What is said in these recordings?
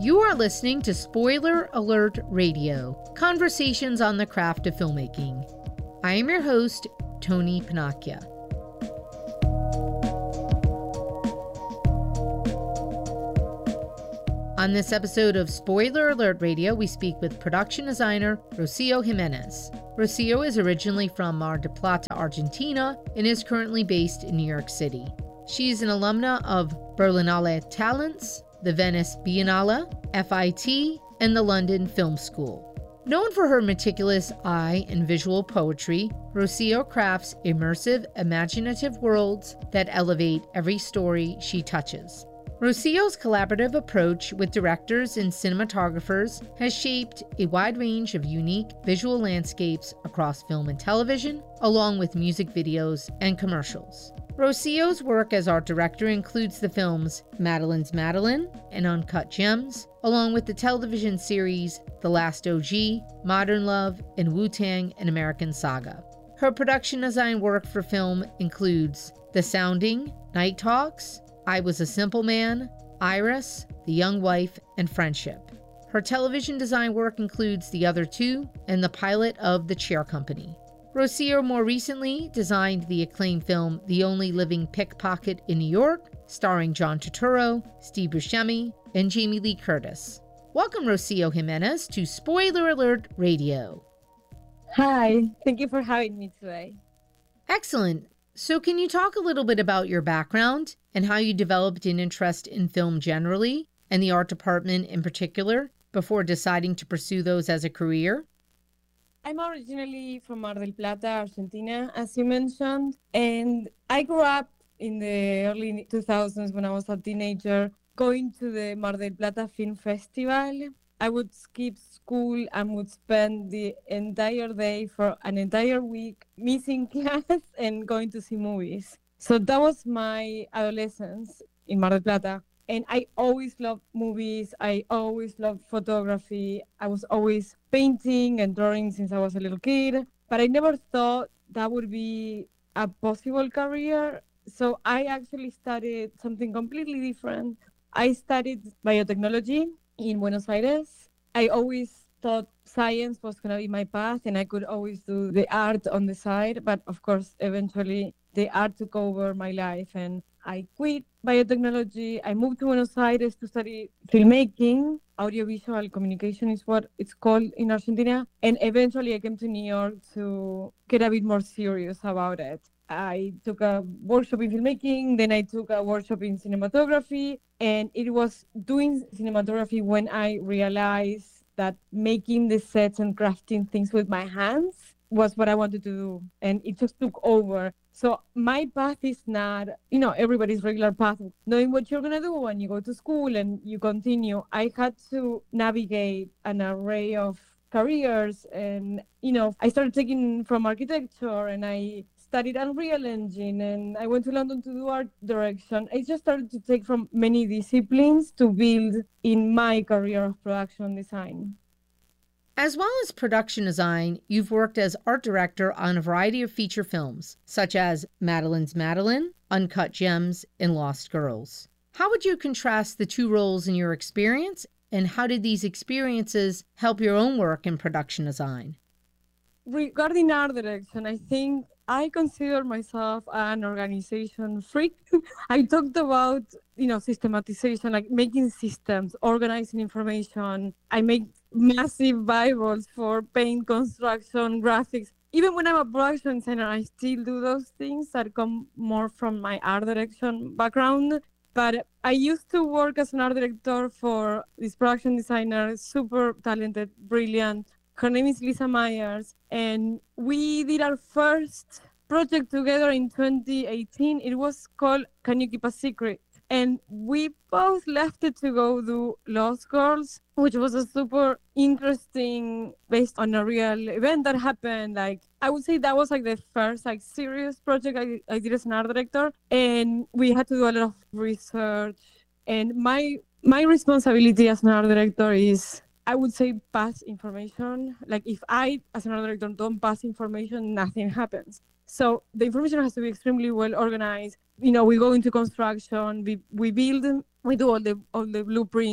You are listening to Spoiler Alert Radio, conversations on the craft of filmmaking. I am your host, Tony Panacchia. On this episode of Spoiler Alert Radio, we speak with production designer Rocio Jimenez. Rocio is originally from Mar del Plata, Argentina, and is currently based in New York City. She is an alumna of Berlinale Talents, the Venice Biennale, FIT, and the London Film School. Known for her meticulous eye and visual poetry, Rocio crafts immersive, imaginative worlds that elevate every story she touches. Rocio's collaborative approach with directors and cinematographers has shaped a wide range of unique visual landscapes across film and television, along with music videos and commercials. Rocio's work as art director includes the films Madeline's Madeline and Uncut Gems, along with the television series The Last OG, Modern Love, and Wu-Tang: An American Saga. Her production design work for film includes The Sounding, Night Talks, I Was a Simple Man, Iris, The Young Wife, and Friendship. Her television design work includes The Other Two and the pilot of The Chair Company. Rocio more recently designed the acclaimed film The Only Living Pickpocket in New York, starring John Turturro, Steve Buscemi, and Jamie Lee Curtis. Welcome, Rocio Jimenez, to Spoiler Alert Radio. Hi, thank you for having me today. Excellent. So can you talk a little bit about your background and how you developed an interest in film generally and the art department in particular before deciding to pursue those as a career? I'm originally from Mar del Plata, Argentina, as you mentioned, and I grew up in the early 2000s when I was a teenager going to the Mar del Plata Film Festival. I would skip school and would spend the entire day for an entire week missing class and going to see movies. So that was my adolescence in Mar del Plata. And I always loved movies. I always loved photography. I was always painting and drawing since I was a little kid. But I never thought that would be a possible career. So I actually studied something completely different. I studied biotechnology in Buenos Aires. I always thought science was going to be my path and I could always do the art on the side. But of course, eventually the art took over my life and I quit biotechnology. I moved to Buenos Aires to study filmmaking. Audiovisual communication is what it's called in Argentina. And eventually I came to New York to get a bit more serious about it. I took a workshop in filmmaking, then I took a workshop in cinematography, and it was doing cinematography when I realized that making the sets and crafting things with my hands was what I wanted to do, and it just took over. So my path is not, everybody's regular path, knowing what you're going to do when you go to school and you continue. I had to navigate an array of careers, and, I started taking from architecture, and I studied Unreal Engine, and I went to London to do art direction. I just started to take from many disciplines to build in my career of production design. As well as production design, you've worked as art director on a variety of feature films, such as Madeline's Madeline, Uncut Gems, and Lost Girls. How would you contrast the two roles in your experience, and how did these experiences help your own work in production design? Regarding art direction, I think I consider myself an organization freak. I talked about, systematization, like making systems, organizing information. I make massive Bibles for paint, construction, graphics. Even when I'm a production designer, I still do those things that come more from my art direction background. But I used to work as an art director for this production designer, super talented, brilliant. Her name is Lisa Myers, and we did our first project together in 2018. It was called Can You Keep a Secret? And we both left it to go do Lost Girls, which was a super interesting, based on a real event that happened. Like, I would say that was like the first serious project I did as an art director. And we had to do a lot of research. And my responsibility as an art director is, I would say, pass information. Like, if I, as an art director, don't pass information, nothing happens. So the information has to be extremely well organized. We go into construction, we build, we do all the blueprints,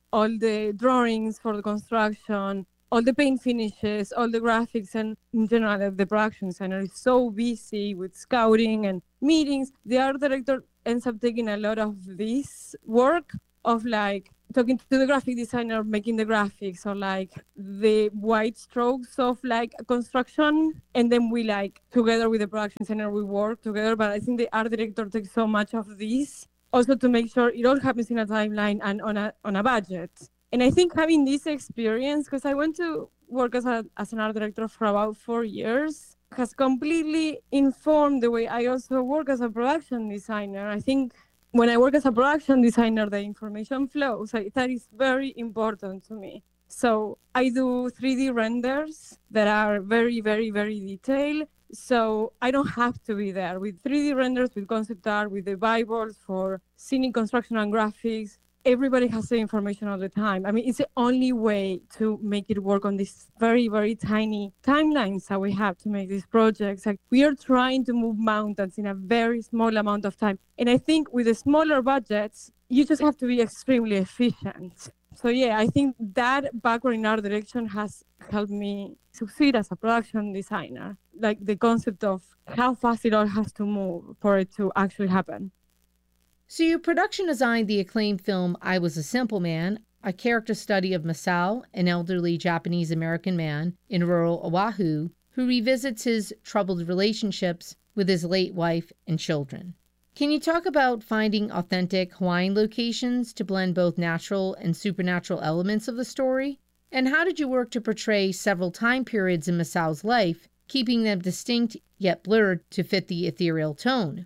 all the drawings for the construction, all the paint finishes, all the graphics, and in general, the production designer is so busy with scouting and meetings. The art director ends up taking a lot of this work of like talking to the graphic designer, making the graphics, or like the white strokes of like construction. And then we like together with the production designer, we work together. But I think the art director takes so much of this also to make sure it all happens in a timeline and on a budget. And I think having this experience, because I went to work as an art director for about 4 years, has completely informed the way I also work as a production designer. I think when I work as a production designer, the information flows. That is very important to me. So I do 3D renders that are very, very, very detailed. So I don't have to be there with 3D renders, with concept art, with the Bibles for scenic construction and graphics. Everybody has the information all the time. I mean, it's the only way to make it work on these very, very tiny timelines that we have to make these projects. Like, we are trying to move mountains in a very small amount of time. And I think with the smaller budgets, you just have to be extremely efficient. So yeah, I think that background in art direction has helped me succeed as a production designer. Like the concept of how fast it all has to move for it to actually happen. So you production designed the acclaimed film I Was a Simple Man, a character study of Masao, an elderly Japanese-American man in rural Oahu who revisits his troubled relationships with his late wife and children. Can you talk about finding authentic Hawaiian locations to blend both natural and supernatural elements of the story? And how did you work to portray several time periods in Masao's life, keeping them distinct yet blurred to fit the ethereal tone?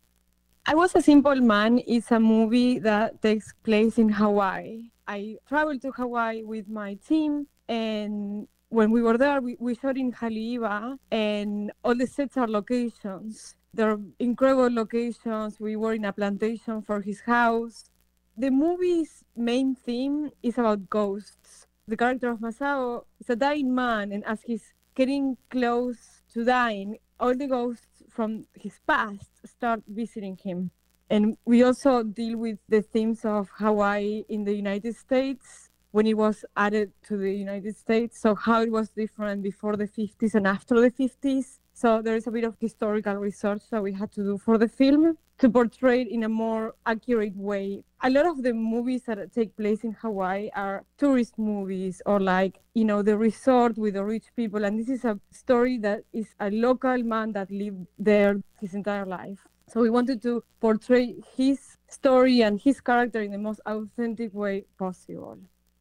I Was a Simple Man is a movie that takes place in Hawaii. I traveled to Hawaii with my team, and when we were there, we shot in Haleiwa, and all the sets are locations. They're incredible locations. We were in a plantation for his house. The movie's main theme is about ghosts. The character of Masao is a dying man, and as he's getting close to dying, all the ghosts from his past start visiting him. And we also deal with the themes of Hawaii in the United States when it was added to the United States. So how it was different before the 50s and after the 50s. So there is a bit of historical research that we had to do for the film to portray it in a more accurate way. A lot of the movies that take place in Hawaii are tourist movies or like, the resort with the rich people. And this is a story that is a local man that lived there his entire life. So we wanted to portray his story and his character in the most authentic way possible.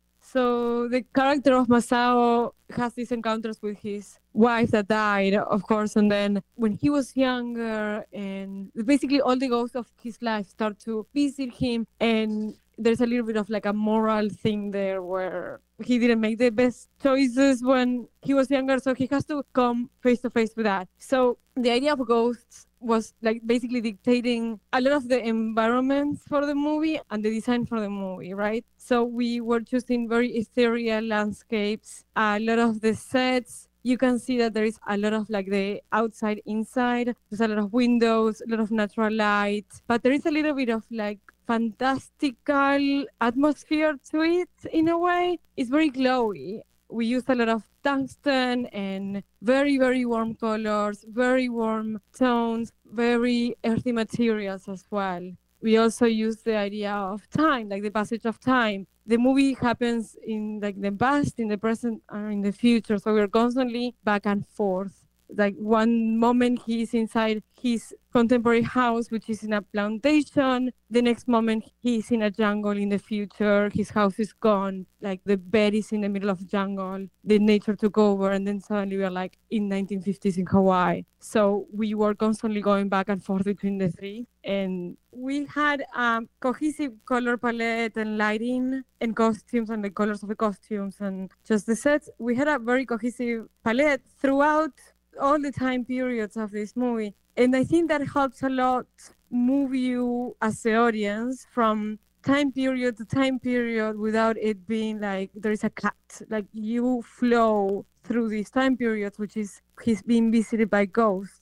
So the character of Masao has these encounters with his wife that died, of course, and then when he was younger, and basically all the ghosts of his life start to visit him, and there's a little bit of like a moral thing there where he didn't make the best choices when he was younger, so he has to come face to face with that. So the idea of ghosts was like basically dictating a lot of the environments for the movie and the design for the movie, right? So we were choosing very ethereal landscapes. A lot of the sets, you can see that there is a lot of like the outside inside. There's a lot of windows, a lot of natural light, but there is a little bit of like fantastical atmosphere to it in a way. It's very glowy. We use a lot of tungsten and very, very warm colors, very warm tones, very earthy materials as well. We also use the idea of time, like the passage of time. The movie happens in like the past, in the present, or in the future. So we're constantly back and forth. Like one moment he's inside his contemporary house, which is in a plantation. The next moment he's in a jungle in the future. His house is gone. Like the bed is in the middle of the jungle. The nature took over, and then suddenly we're like in 1950s in Hawaii. So we were constantly going back and forth between the three. And we had a cohesive color palette and lighting and costumes and the colors of the costumes and just the sets. We had a very cohesive palette throughout all the time periods of this movie. And I think that helps a lot move you as the audience from time period to time period without it being like there is a cut. Like you flow through these time periods, which is he's being visited by ghosts.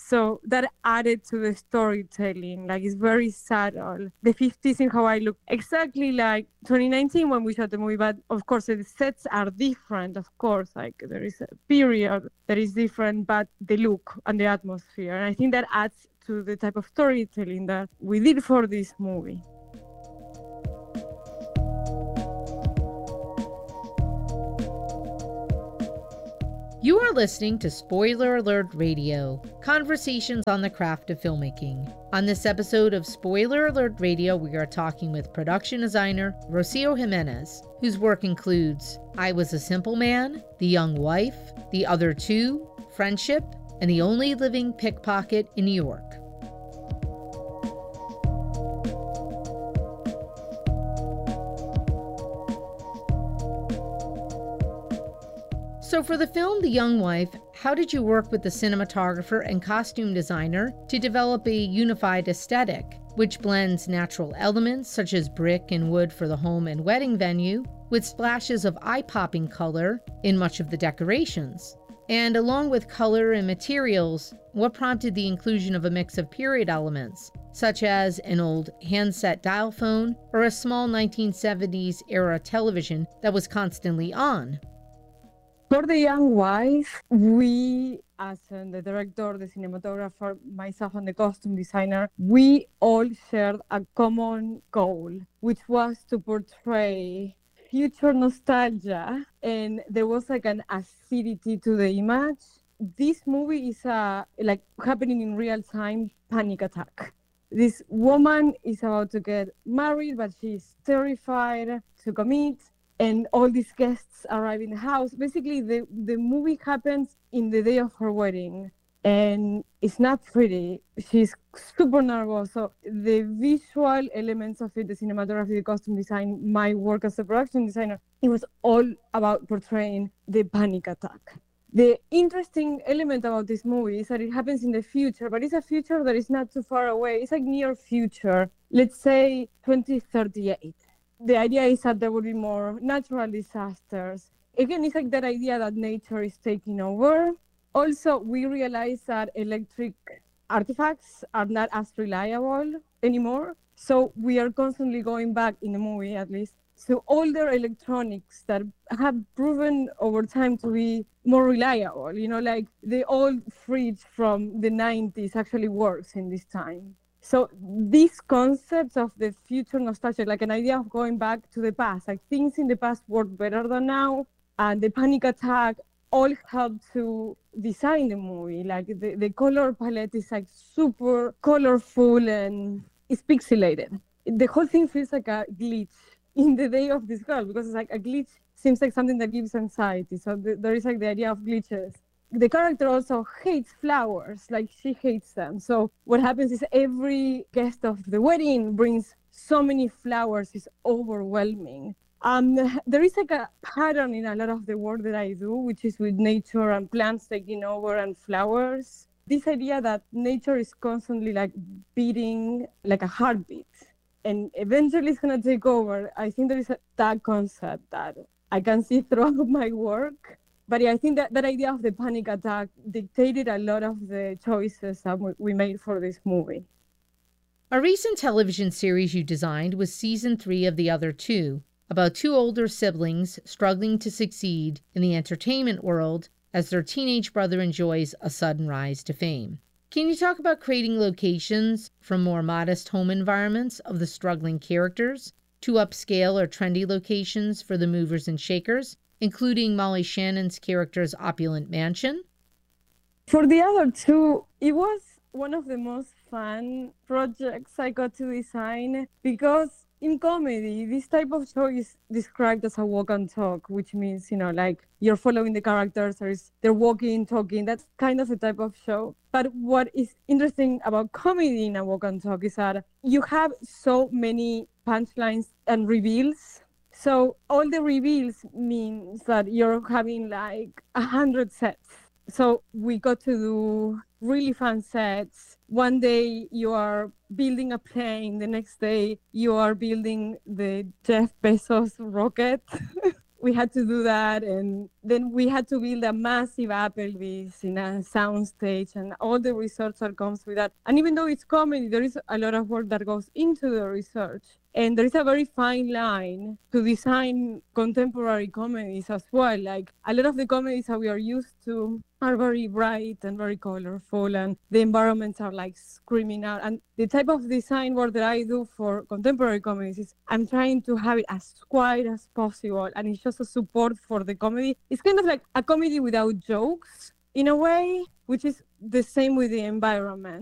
So that added to the storytelling. Like, it's very subtle. The 50s in Hawaii look exactly like 2019 when we shot the movie, but of course the sets are different. Of course, like there is a period that is different, but the look and the atmosphere. And I think that adds to the type of storytelling that we did for this movie. You are listening to Spoiler Alert Radio, conversations on the craft of filmmaking. On this episode of Spoiler Alert Radio, we are talking with production designer Rocio Jimenez, whose work includes I Was a Simple Man, The Young Wife, The Other Two, Friendship, and The Only Living Pickpocket in New York. So for the film The Young Wife, how did you work with the cinematographer and costume designer to develop a unified aesthetic, which blends natural elements such as brick and wood for the home and wedding venue, with splashes of eye-popping color in much of the decorations? And along with color and materials, what prompted the inclusion of a mix of period elements, such as an old handset dial phone or a small 1970s era television that was constantly on? For The Young Wife, we, as the director, the cinematographer, myself, and the costume designer, we all shared a common goal, which was to portray future nostalgia, and there was like an acidity to the image. This movie is like happening in real time panic attack. This woman is about to get married, but she's terrified to commit. And all these guests arrive in the house. Basically, the movie happens in the day of her wedding, and it's not pretty. She's super nervous. So the visual elements of it, the cinematography, the costume design, my work as a production designer, it was all about portraying the panic attack. The interesting element about this movie is that it happens in the future, but it's a future that is not too far away. It's like near future, let's say 2038. The idea is that there will be more natural disasters. Again, it's like that idea that nature is taking over. Also, we realize that electric artifacts are not as reliable anymore. So we are constantly going back, in the movie at least, to older electronics that have proven over time to be more reliable. You know, like the old fridge from the 90s actually works in this time. So these concepts of the future nostalgia, like an idea of going back to the past, like things in the past work better than now, and the panic attack all help to design the movie. Like the color palette is like super colorful and it's pixelated. The whole thing feels like a glitch in the day of this girl, because it's like a glitch seems like something that gives anxiety. So there is like the idea of glitches. The character also hates flowers, like she hates them. So what happens is every guest of the wedding brings so many flowers, it's overwhelming. There is like a pattern in a lot of the work that I do, which is with nature and plants taking over and flowers. This idea that nature is constantly like beating like a heartbeat and eventually it's gonna take over. I think there is that concept that I can see throughout my work. But yeah, I think that idea of the panic attack dictated a lot of the choices that we made for this movie. A recent television series you designed was season 3 of The Other Two, about two older siblings struggling to succeed in the entertainment world as their teenage brother enjoys a sudden rise to fame. Can you talk about creating locations from more modest home environments of the struggling characters to upscale or trendy locations for the movers and shakers, including Molly Shannon's character's opulent mansion? For The Other Two, it was one of the most fun projects I got to design because in comedy, this type of show is described as a walk and talk, which means, you know, like you're following the characters, they're walking, talking. That's kind of a type of show. But what is interesting about comedy in a walk and talk is that you have so many punchlines and reveals. So all the reveals means that you're having like 100 sets. So we got to do really fun sets. One day you are building a plane, the next day you are building the Jeff Bezos rocket. we had to do that, and then we had to build a massive Applebee's in a soundstage, and all the research that comes with that. And even though it's comedy, there is a lot of work that goes into the research. And there is a very fine line to design contemporary comedies as well. Like, a lot of the comedies that we are used to are very bright and very colorful, and the environments are like screaming out. And the type of design work that I do for contemporary comedies is I'm trying to have it as quiet as possible, and it's just a support for the comedy. It's kind of like a comedy without jokes in a way, which is the same with the environment.